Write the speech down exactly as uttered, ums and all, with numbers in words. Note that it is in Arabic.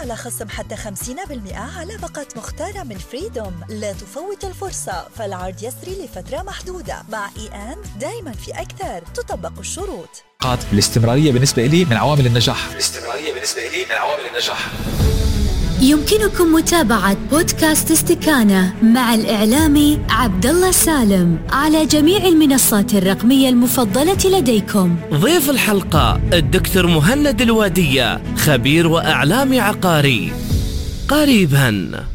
على خصم حتى خمسين بالمئة على باقة مختارة من فريدوم. لا تفوت الفرصة، فالعرض يسري لفترة محدودة. مع إي أند دايما في أكثر، تطبق الشروط. الاستمرارية بالنسبة لي من عوامل النجاح. الاستمرارية بالنسبة لي من عوامل النجاح. يمكنكم متابعة بودكاست استكانة مع الإعلامي عبد الله سالم على جميع المنصات الرقمية المفضلة لديكم. ضيف الحلقة الدكتور مهند الوادية، خبير وإعلامي عقاري. قريباً.